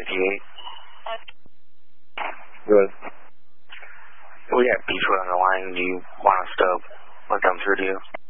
58. Good. We have Beachwood on the line. Do you want us to let them through to you?